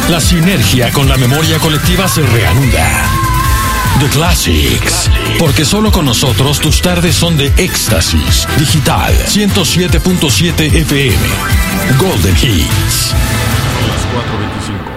La sinergia con la memoria colectiva se reanuda. The Classics. Porque solo con nosotros tus tardes son de éxtasis. Digital 107.7 FM. Golden Hits. Las 4:25.